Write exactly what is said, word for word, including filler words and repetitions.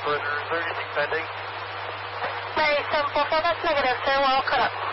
Disclosure, is there anything pending? May seven four four, that's negative, sir. Well, cut up.